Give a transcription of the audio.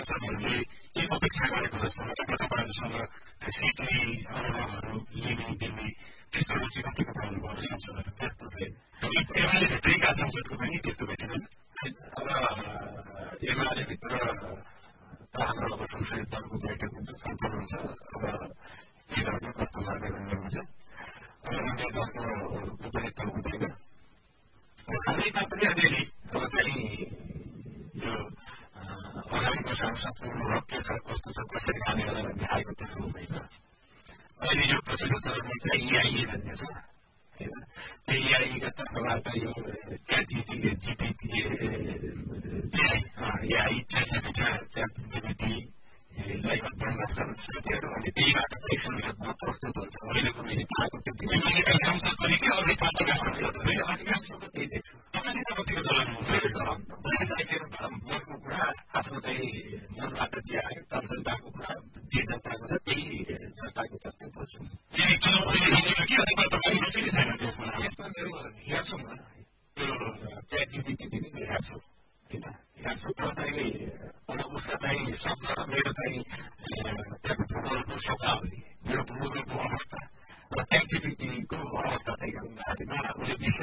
सांसदहरूले के अपेक्षा गरेको जस्तो तपाईँहरूसँग सिटली अनुभवहरू लिने दिने त्यस्तो रुचि कतिको पाउनुभयो सांसदहरू त्यस्तो चाहिँ एमाले भित्रैका सांसदको पनि त्यस्तो भेटिँदैन अब एमाले भित्र हाम्रो अब संसदीय दलको बैठक हुन्छ छलफल हुन्छ अब के गर्ने कस्तो गर्ने भन्ने हुन्छ उम्मेदवारको उपनेता हुँदैन हामी पनि अलिअलि अब चाहिँ यो अगाडिको सांसदको अनुभव के छ कस्तो छ कसरी खाने होला भन्ने आएको त्यो होइन अहिले यो पछिल्लो चरणमा चाहिँ इआइए भन्ने छ त्यो इआइएका तर्फबाट यो च्याटजीपीटीलाई मतदान गर्छन् श्रोतीहरू अनि त्यहीबाट चाहिँ संसदमा प्रस्तुत हुन्छ अहिलेको मैले पाएको त्यो एमालेका सांसद पनि के अरू पार्टीका सांसदहरू अधिकांशको त्यही देख्छु तपाईँले चाहिँ कतिको चलाउनुहुन्छ मैले चाहिँ मेरो मनको कुरा आफ्नो चाहिँ मनबाट जे आयो जनताको कुरा जे जनताको छ त्यही संस्थाको तस्तै बोल्छु यही चुनाव अहिले जितेको कि अथवा तपाईँ रुचि नै छैन त्यसमा यसमा मेरो हेर्छु म त्यो च्याटजीपीटी पनि हेर्छु होइन हेर्छु तर चाहिँ उसका चाहिँ शब्द र मेरो चाहिँ त्यहाँको भूगोलको शब्दावली मेरो भूगोलको अवस्था र च्याटजीपीटीको अवस्था चाहिँ उसले